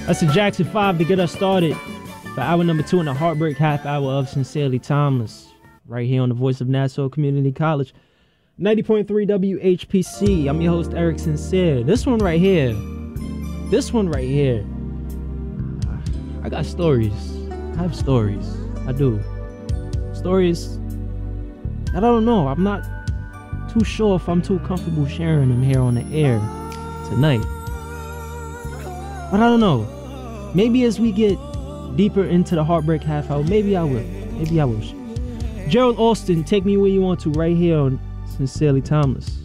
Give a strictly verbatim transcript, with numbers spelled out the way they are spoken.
That's a Jackson five to get us started for hour number two in the Heartbreak Half Hour of Sincerely Timeless, right here on the Voice of Nassau Community College, ninety point three W H P C. I'm your host, Eric Sincere. This one right here, this one right here, I got stories. I have stories. I do. Stories that I don't know. I'm not too sure if I'm too comfortable sharing them here on the air tonight. But I don't know. Maybe as we get deeper into the Heartbreak Half Hour, maybe I will. Maybe I will. Gerald Alston, take me where you want to, right here on Sincerely Timeless.